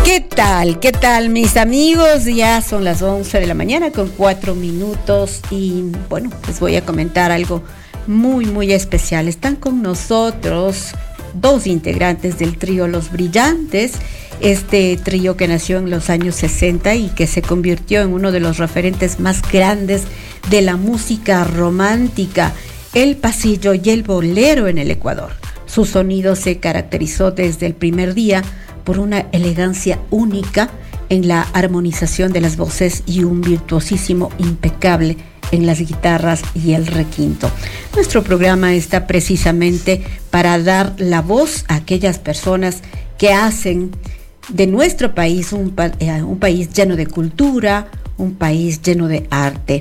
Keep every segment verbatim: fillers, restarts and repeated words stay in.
¿Qué tal? ¿Qué tal, mis amigos? Ya son las once de la mañana con cuatro minutos y bueno, les voy a comentar algo muy, muy especial. Están con nosotros dos integrantes del trío Los Brillantes, este trío que nació en los años sesenta y que se convirtió en uno de los referentes más grandes de la música romántica, el pasillo y el bolero en el Ecuador. Su sonido se caracterizó desde el primer día por una elegancia única en la armonización de las voces y un virtuosismo impecable en las guitarras y el requinto. Nuestro programa está precisamente para dar la voz a aquellas personas que hacen de nuestro país un, eh, un país lleno de cultura, un país lleno de arte.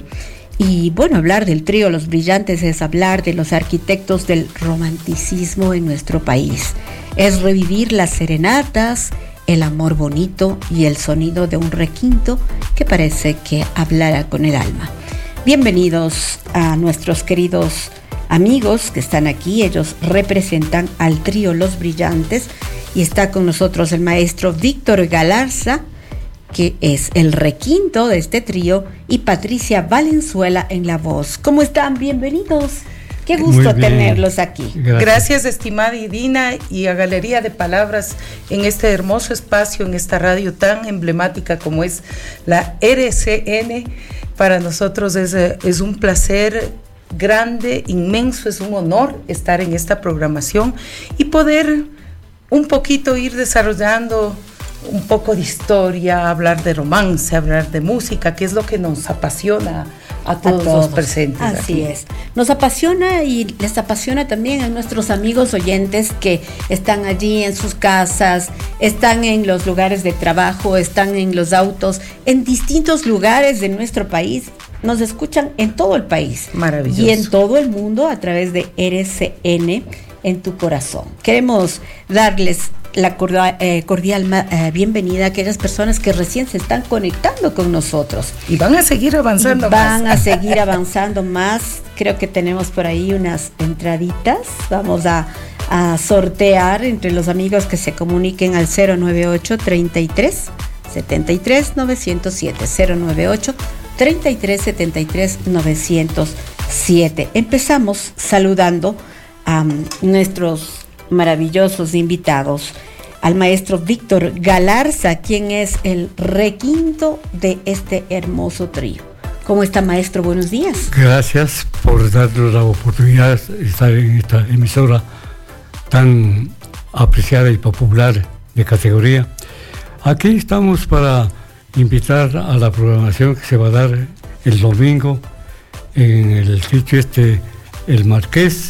Y bueno, hablar del trío Los Brillantes es hablar de los arquitectos del romanticismo en nuestro país. Es revivir las serenatas, el amor bonito y el sonido de un requinto que parece que hablara con el alma. Bienvenidos a nuestros queridos amigos que están aquí. Ellos representan al trío Los Brillantes y está con nosotros el maestro Víctor Galarza, que es el requinto de este trío, y Patricia Valenzuela en la voz. ¿Cómo están? Bienvenidos. Qué gusto tenerlos aquí. Gracias. Gracias, estimada Irina, y a Galería de Palabras en este hermoso espacio, en esta radio tan emblemática como es la R C N. Para nosotros es, es un placer grande, inmenso, es un honor estar en esta programación y poder un poquito ir desarrollando un poco de historia, hablar de romance, hablar de música, que es lo que nos apasiona a todos, a todos. los presentes. Así aquí. es. Nos apasiona y les apasiona también a nuestros amigos oyentes que están allí en sus casas, están en los lugares de trabajo, están en los autos, en distintos lugares de nuestro país. Nos escuchan en todo el país. Maravilloso. Y en todo el mundo a través de R C N en tu corazón. Queremos darles la cordial, eh, cordial eh, bienvenida a aquellas personas que recién se están conectando con nosotros. Y van a seguir avanzando y van más. a seguir avanzando más. Creo que tenemos por ahí unas entraditas. Vamos a, a sortear entre los amigos que se comuniquen al cero nueve ocho, treinta y tres, setenta y tres, novecientos siete. cero nueve ocho, treinta y tres, setenta y tres, novecientos siete. Empezamos saludando a um, nuestros maravillosos invitados, al maestro Víctor Galarza, quien es el requinto de este hermoso trío. ¿Cómo está, maestro? Buenos días. Gracias por darnos la oportunidad de estar en esta emisora tan apreciada y popular de categoría. Aquí estamos para invitar a la programación que se va a dar el domingo en el sitio este, El Marqués,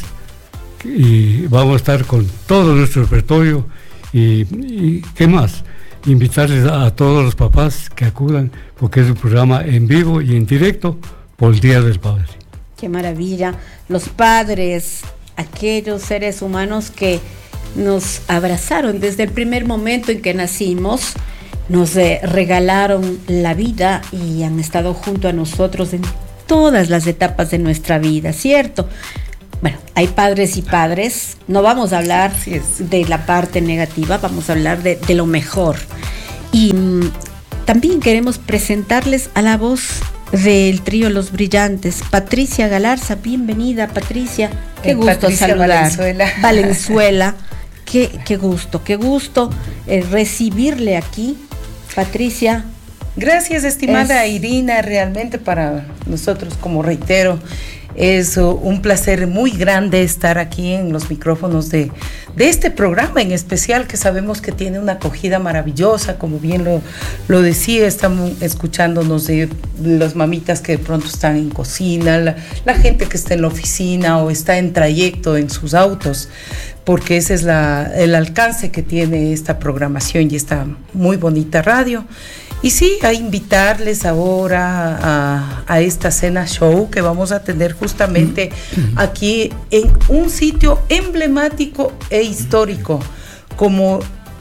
y vamos a estar con todo nuestro repertorio y, y ¿qué más? Invitarles a, a todos los papás que acudan, porque es un programa en vivo y en directo por el Día del Padre. Qué maravilla. Los padres, aquellos seres humanos que nos abrazaron desde el primer momento en que nacimos, nos eh, regalaron la vida y han estado junto a nosotros en todas las etapas de nuestra vida, ¿cierto? Bueno, hay padres y padres. No vamos a hablar de la parte negativa, vamos a hablar de, de lo mejor. Y mmm, también queremos presentarles a la voz del trío Los Brillantes, Patricia Galarza. Bienvenida, Patricia. Qué eh, gusto Patricia saludar. Valenzuela. Valenzuela. Qué, qué gusto, qué gusto eh, recibirle aquí, Patricia. Gracias, estimada es... Irina. Realmente para nosotros, como reitero, es un placer muy grande estar aquí en los micrófonos de, de este programa en especial, que sabemos que tiene una acogida maravillosa, como bien lo, lo decía. Estamos escuchándonos de las mamitas que de pronto están en cocina, la, la gente que está en la oficina o está en trayecto en sus autos, porque ese es la, el alcance que tiene esta programación y esta muy bonita radio. Y sí, a invitarles ahora a, a esta cena show que vamos a tener justamente aquí en un sitio emblemático e histórico como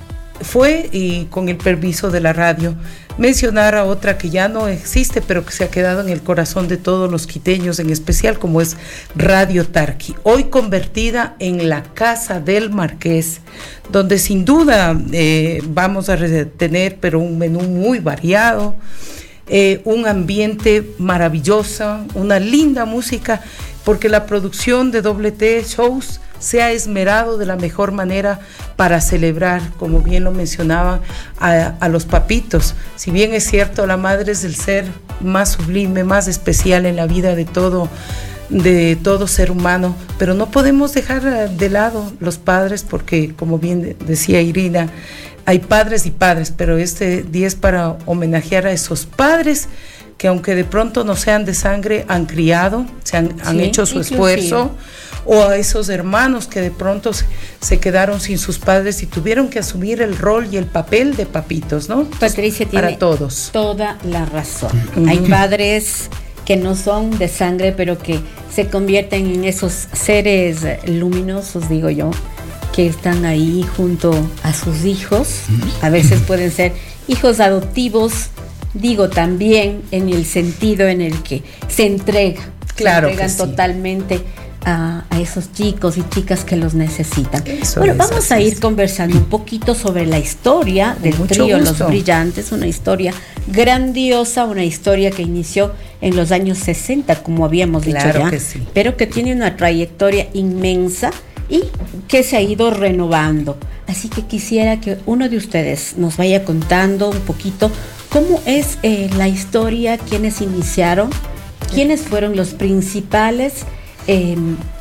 fue, y con el permiso de la radio, mencionar a otra que ya no existe, pero que se ha quedado en el corazón de todos los quiteños, en especial como es Radio Tarqui, hoy convertida en la Casa del Marqués, donde sin duda eh, vamos a tener, pero un menú muy variado, eh, un ambiente maravilloso, una linda música, porque la producción de Doble T Shows se ha esmerado de la mejor manera para celebrar, como bien lo mencionaba, a, a los papitos. Si bien es cierto, la madre es el ser más sublime, más especial en la vida de todo, de todo ser humano, pero no podemos dejar de lado los padres, porque como bien decía Irina, hay padres y padres, pero este día es para homenajear a esos padres que, aunque de pronto no sean de sangre, han criado, se han, han sí, hecho su inclusive. esfuerzo, o a esos hermanos que de pronto se, se quedaron sin sus padres y tuvieron que asumir el rol y el papel de papitos, ¿no? Patricia tiene para todos. Toda la razón. Mm. Hay padres que no son de sangre, pero que se convierten en esos seres luminosos, digo yo, que están ahí junto a sus hijos. A veces pueden ser hijos adoptivos, digo también en el sentido en el que se entrega, claro, se entregan sí. totalmente a, a esos chicos y chicas que los necesitan. Eso bueno, es, vamos a ir conversando un poquito sobre la historia del trío Los Brillantes, una historia grandiosa, una historia que inició en los años sesenta, como habíamos dicho claro ya, que sí. pero que tiene una trayectoria inmensa y que se ha ido renovando. Así que quisiera que uno de ustedes nos vaya contando un poquito cómo es eh, la historia, quiénes iniciaron, quiénes fueron los principales eh,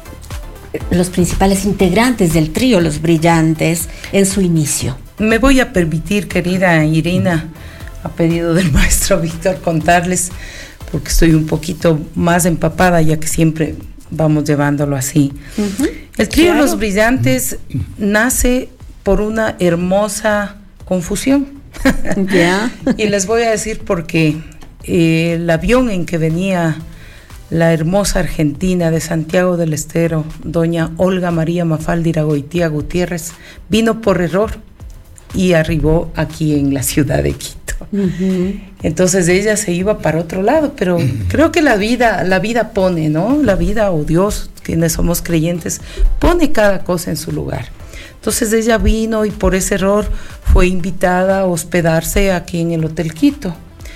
los principales integrantes del trío Los Brillantes en su inicio. Me voy a permitir, querida Irina, a pedido del maestro Víctor, contarles, porque estoy un poquito más empapada, ya que siempre vamos llevándolo así. Uh-huh. El trío claro. Los Brillantes nace por una hermosa confusión. Yeah. Y les voy a decir por qué. Eh, el avión en que venía la hermosa argentina de Santiago del Estero, doña Olga María Mafalda Iragoitía Gutiérrez, vino por error y arribó aquí en la ciudad de Quito. Uh-huh. Entonces ella se iba para otro lado, pero uh-huh. creo que la vida, la vida pone, ¿no? La vida o Dios, quienes somos creyentes, pone cada cosa en su lugar. Entonces ella vino y por ese error fue invitada a hospedarse aquí en el Hotel Quito.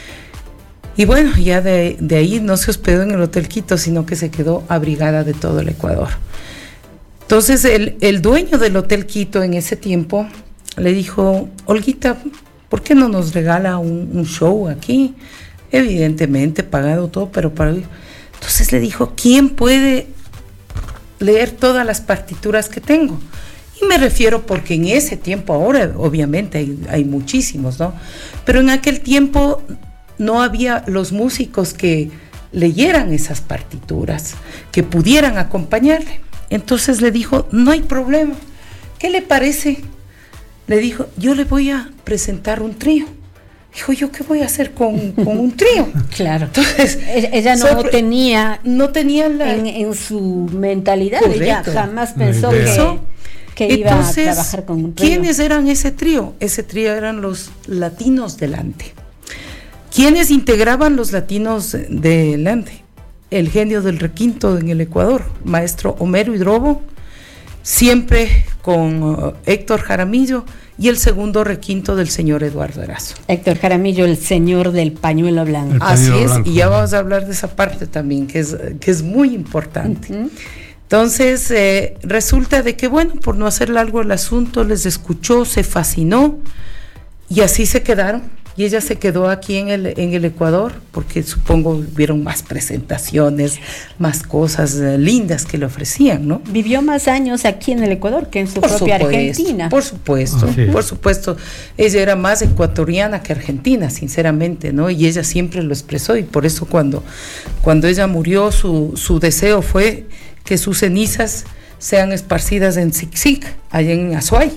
Y bueno, ya de, de ahí no se hospedó en el Hotel Quito, sino que se quedó abrigada de todo el Ecuador. Entonces el, el dueño del Hotel Quito en ese tiempo le dijo: Olguita, ¿por qué no nos regala un, un show aquí? Evidentemente pagado todo, pero para... Entonces le dijo: ¿quién puede leer todas las partituras que tengo? Y me refiero porque en ese tiempo, ahora obviamente hay, hay muchísimos, ¿no? Pero en aquel tiempo no había los músicos que leyeran esas partituras, que pudieran acompañarle. Entonces le dijo: no hay problema, ¿qué le parece? Le dijo: yo le voy a presentar un trío. Dijo: ¿yo qué voy a hacer con, con un trío? Claro. Entonces, ella no sobre, tenía, no tenía la... en, en su mentalidad, correcto. Ella jamás pensó que, que iba Entonces, a trabajar con un trío. ¿quiénes eran ese trío? Ese trío eran los Latinos Delante. ¿Quiénes integraban los Latinos Delante? El genio del requinto en el Ecuador, maestro Homero Hidrobo, siempre con uh, Héctor Jaramillo, y el segundo requinto del señor Eduardo Erazo. Héctor Jaramillo, el señor del pañuelo blanco. Así es, blanco. Y ya vamos a hablar de esa parte también, que es, que es muy importante. Uh-huh. Entonces, eh, resulta de que, bueno, por no hacer largo el asunto, les escuchó, se fascinó, y así se quedaron. Y ella se quedó aquí en el, en el Ecuador, porque supongo hubieron más presentaciones, más cosas eh, lindas que le ofrecían, ¿no? Vivió más años aquí en el Ecuador que en su por propia supuesto, Argentina. Por supuesto, sí. por supuesto. Ella era más ecuatoriana que argentina, sinceramente, ¿no? Y ella siempre lo expresó, y por eso cuando, cuando ella murió, su, su deseo fue que sus cenizas sean esparcidas en Xic-Xic, allá en Azuay,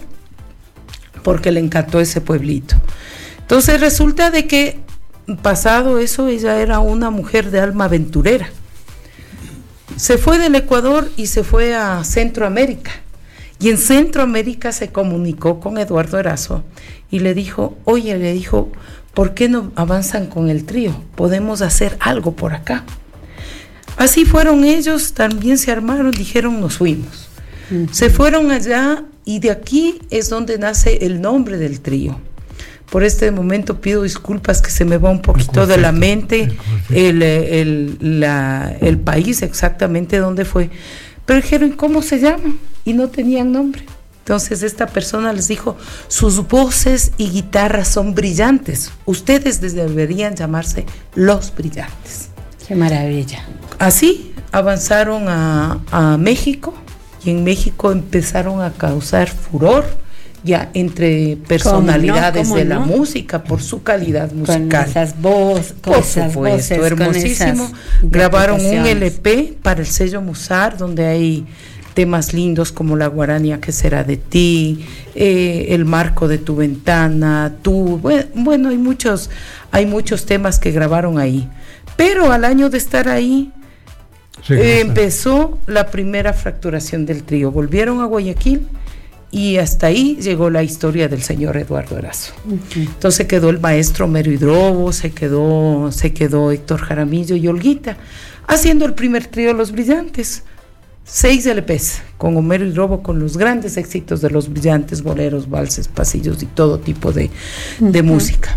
porque le encantó ese pueblito. Entonces resulta de que, pasado eso, ella era una mujer de alma aventurera. Se fue del Ecuador y se fue a Centroamérica. Y en Centroamérica se comunicó con Eduardo Erazo y le dijo, oye, le dijo, ¿por qué no avanzan con el trío? Podemos hacer algo por acá. Así fueron ellos, también se armaron, dijeron, nos fuimos. Uh-huh. Se fueron allá y de aquí es donde nace el nombre del trío. Por este momento pido disculpas que se me va un poquito de la mente el, el, la, el país exactamente donde fue. Pero dijeron, ¿cómo se llama? Y no tenían nombre. Entonces esta persona les dijo, sus voces y guitarras son brillantes. Ustedes deberían llamarse Los Brillantes. ¡Qué maravilla! Así avanzaron a, a México y en México empezaron a causar furor ya entre personalidades ¿Cómo no? ¿Cómo de no? la música por su calidad musical. Con esas voces, con por esas supuesto, voces, hermosísimo. Esas Grabaron un L P para el sello Musar donde hay temas lindos como La Guarania que será de ti, eh, El marco de tu ventana, tú, bueno, bueno, hay muchos, hay muchos temas que grabaron ahí. Pero al año de estar ahí sí, eh, empezó la primera fracturación del trío. Volvieron a Guayaquil y hasta ahí llegó la historia del señor Eduardo Erazo. Uh-huh. Entonces quedó el maestro Homero Hidrobo, se quedó, se quedó Héctor Jaramillo y Olguita, haciendo el primer trío Los Brillantes. Seis L Pes con Homero Hidrobo, con los grandes éxitos de Los Brillantes, boleros, valses, pasillos y todo tipo de, uh-huh. de música.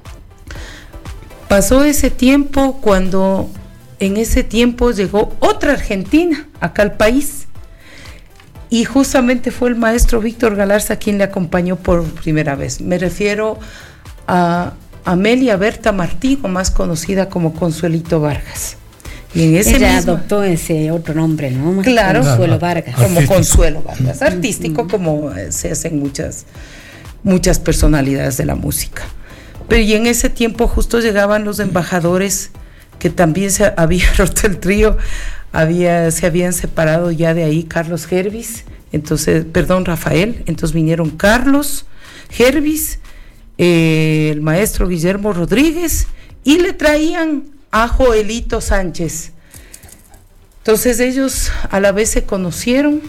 Pasó ese tiempo cuando en ese tiempo llegó otra argentina acá al país. Y justamente fue el maestro Víctor Galarza quien le acompañó por primera vez. Me refiero a Amelia Berta Martigo, más conocida como Consuelito Vargas. Y en ese Ella mismo, adoptó ese otro nombre, ¿no? Claro, Consuelo Vargas. Como artístico. Consuelo Vargas, artístico mm. como se hacen muchas, muchas personalidades de la música. Pero y en ese tiempo justo llegaban los embajadores que también se había roto el trío. Había, se habían separado ya de ahí Carlos Gervis, entonces, perdón, Rafael, entonces vinieron Carlos Gervis, eh, el maestro Guillermo Rodríguez, y le traían a Joelito Sánchez. Entonces ellos a la vez se conocieron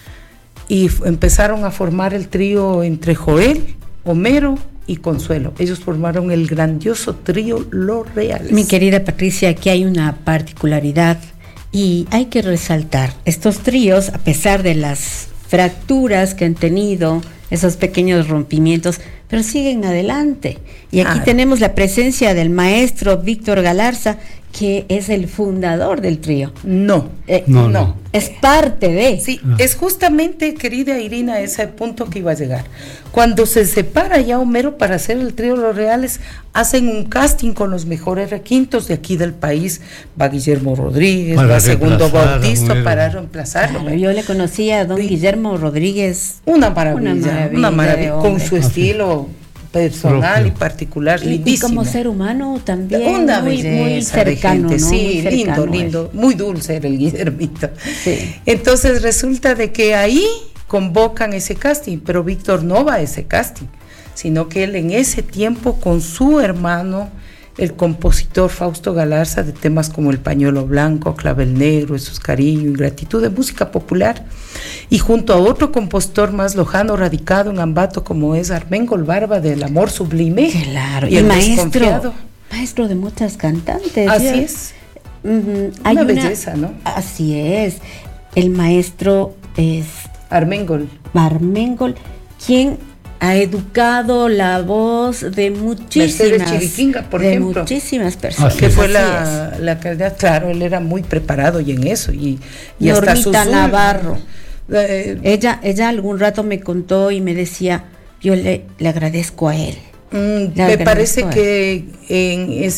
y f- empezaron a formar el trío entre Joel, Homero y Consuelo. Ellos formaron el grandioso trío Los Reales. Mi querida Patricia, aquí hay una particularidad. Y hay que resaltar, estos tríos, a pesar de las fracturas que han tenido, esos pequeños rompimientos, pero siguen adelante. Y aquí ah. tenemos la presencia del maestro Víctor Galarza, que es el fundador del trío. No, eh, no, no, no. Es parte de. Sí, ah. es justamente, querida Irina, ese punto que iba a llegar. Cuando se separa ya Homero para hacer el trío Los Reales, hacen un casting con los mejores requintos de aquí del país. Va Guillermo Rodríguez, para va Segundo Bautista para reemplazarlo. Claro, yo le conocía a don sí. Guillermo Rodríguez. Una maravilla, una maravilla, una maravilla con su estilo personal propio y particular, y, lindísimo. Y como ser humano también, una muy, muy cercano, gente, ¿no? Sí, muy lindo, lindo, muy dulce era el Guillermito. Sí. Entonces resulta de que ahí convocan ese casting, pero Víctor no va a ese casting, sino que él en ese tiempo con su hermano, el compositor Fausto Galarza, de temas como El Pañuelo Blanco, Clavel Negro, Esos Cariño, Ingratitud, de música popular, y junto a otro compositor más lojano, radicado en Ambato, como es Armengol Barba, del Amor Sublime. Claro, y el maestro, maestro de muchas cantantes. Así ya. es. Uh-huh. Hay una, una belleza, ¿no? Así es. El maestro es Armengol. Armengol, quien ha educado la voz de muchísimas, Chiriquinga, por de ejemplo. muchísimas personas. Que fue la, la calidad, claro, él era muy preparado y en eso. Y, y Normita hasta sus, Navarro. Eh, ella, ella algún rato me contó y me decía, yo le, le agradezco a él. Mm, me parece que en